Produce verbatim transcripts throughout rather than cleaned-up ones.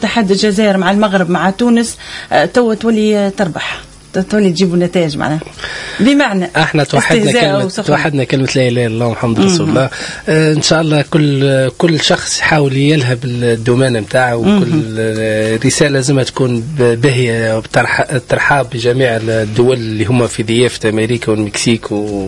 اتحاد الجزائر مع المغرب مع تونس تو تولي تربح، تولي تجيبوا نتائج معناها، بمعنى احنا توحدنا كلمة توحدنا كلمة لا اله الا الله محمد رسول الله. اه ان شاء الله كل كل شخص يحاول يلهب الدومين نتاعه، وكل رسالة لازم تكون باهية وبترحاب بجميع الدول اللي هم في ضيافة امريكا والمكسيك و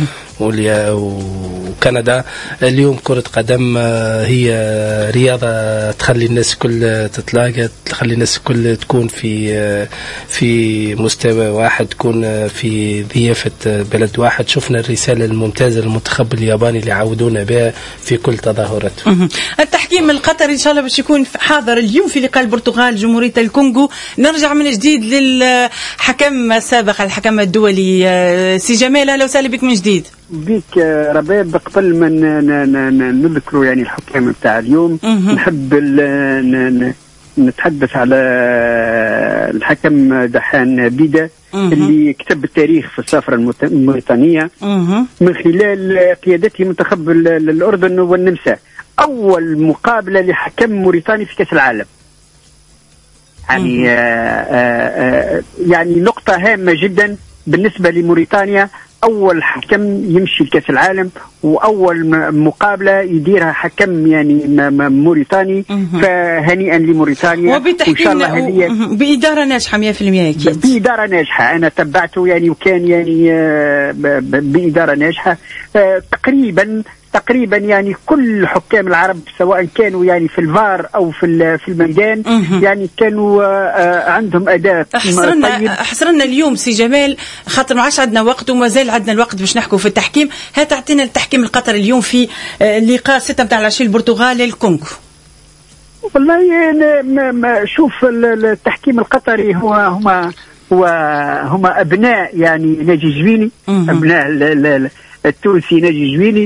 وكندا. اليوم كرة قدم هي رياضة تخلي الناس كل تتلاقى، تخلي الناس كل تكون في في مستوى واحد، تكون في ضيافة بلد واحد. شفنا الرسالة الممتازة للمنتخب الياباني اللي عودونا بها في كل تظاهراته. التحكيم القطري إن شاء الله باش يكون حاضر اليوم في لقاء البرتغال جمهورية الكونغو. نرجع من جديد للحكم السابق الحكم الدولي سي جمال، أهلا وسهلا بك من جديد. بيك رباب. قبل ما نذكروا يعني الحكام بتاع اليوم نحب نتحدث على الحكم دحان بيدا اللي كتب التاريخ في السفرة الموريتانية من خلال قيادته منتخب الأردن والنمسا. أول مقابلة لحكم موريتاني في كأس العالم، يعني آآ آآ يعني نقطة هامة جدا بالنسبة لموريتانيا. أول حكم يمشي لكأس العالم وأول مقابلة يديرها حكم يعني موريتاني، فهنيئا لموريتانيا. وبتحكيم بإدارة ناجحة مية في المية أكيد. بإدارة ناجحة، أنا تبعته يعني وكان يعني بإدارة ناجحة تقريبا تقريبا يعني كل حكام العرب سواء كانوا يعني في الفار او في في الميدان يعني كانوا عندهم اداء حصرنا طيب. حصرنا اليوم سي جمال خاطر ما عادش عندنا وقت وما زال عندنا الوقت باش نحكوا في التحكيم. هات تعطينا التحكيم القطري اليوم في لقاء ستة متاع العشرين البرتغال الكونغو. والله ما ما شوف التحكيم القطري هو هما هو هما ابناء يعني ناجي جويني، ابناء التونسي ناجي جويني،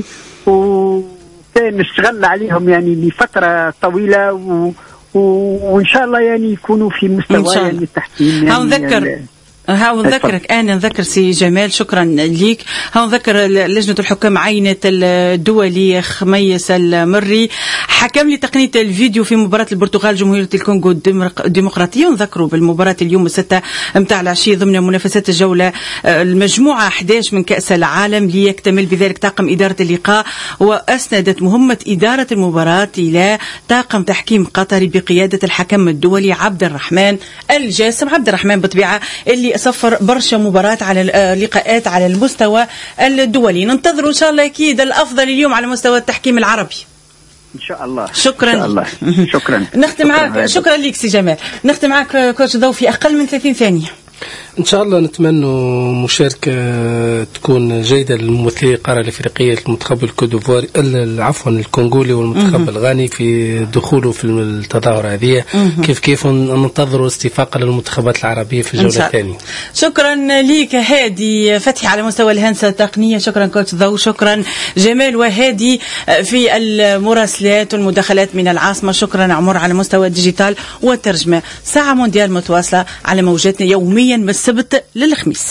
وكان نشتغل عليهم يعني لفترة طويلة و... و... وإن شاء الله يعني يكونوا في مستوى يعني التحكيم. يعني نذكر هاو نذكرك أنا نذكر سي جمال، شكرا ليك. هاو نذكر لجنة الحكام عينت الدولي خميس المري حكم لتقنية الفيديو في مباراة البرتغال جمهورية الكونغو الديمقراطية. ونذكروا بالمباراة اليوم الستة متاع العشية ضمن منافسات الجولة المجموعة أحد عشر من كأس العالم، ليكتمل بذلك طاقم إدارة اللقاء. وأسندت مهمة إدارة المباراة إلى طاقم تحكيم قطري بقيادة الحكم الدولي عبد الرحمن الجاسم. عبد الرحمن بطبيعة اللي صفر برشا مباراه على لقاءات على المستوى الدولي. ننتظر ان شاء الله اكيد الافضل اليوم على مستوى التحكيم العربي ان شاء الله. شكرا إن شاء الله. شكرا. نختم معك، شكرا لك سي جمال. نختم معك كوتش ضو في اقل من ثلاثين ثانيه. إن شاء الله نتمنى مشاركة تكون جيدة للممثلين القارة الأفريقية، المنتخب الكودوفواري عفوا الكونغولي والمنتخب الغاني في دخوله في التظاهرة هذه. كيف كيف ننتظروا استفاقة للمنتخبات العربية في الجولة الثانية. شكرا ليك هادي فتحي على مستوى الهندسة التقنية، شكرا كوتش ضو، شكرا جمال وهادي في المراسلات والمداخلات من العاصمة، شكرا عمر على مستوى الديجيتال والترجمة. ساعة مونديال متواصلة على موجاتنا يوميا من السبت للخميس.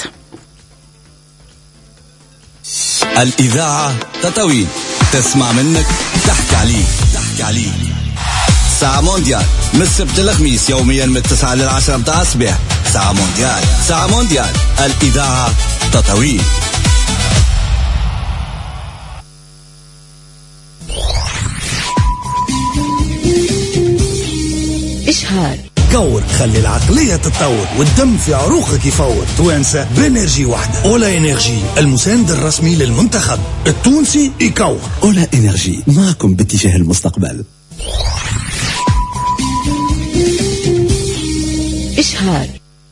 الإذاعة تطوين، تسمع منك تحكي عليه تحكي عليه. ساعة مونديال من السبت للخميس يوميا من التسعة للعشرة متاع الصباح. ساعة مونديال، ساعة مونديال، الإذاعة تطوين. إشهار كور، خلي العقلية تتطور والدم في عروقك يفور. توانسة بانرجي واحدة. أولا إنرجي المساند الرسمي للمنتخب التونسي يكور. أولا إنرجي معكم باتجاه المستقبل. إشهار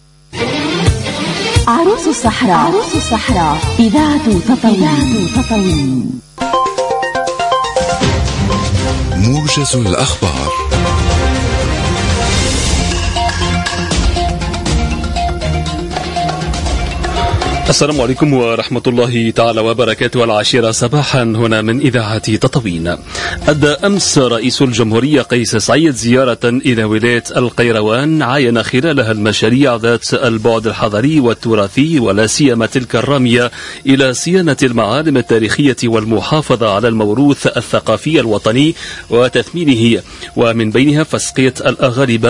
عروس الصحراء، عروس الصحراء، إذاعة تطوين، تطوين. موجز الأخبار. السلام عليكم ورحمة الله تعالى وبركاته. العاشرة صباحا هنا من إذاعة تطوين. أدى أمس رئيس الجمهورية قيس سعيد زيارة إلى ولاية القيروان عاين خلالها المشاريع ذات البعد الحضاري والتراثي ولا سيما تلك الرامية إلى صيانة المعالم التاريخية والمحافظة على الموروث الثقافي الوطني وتثمينه، ومن بينها فسقية الأغاربة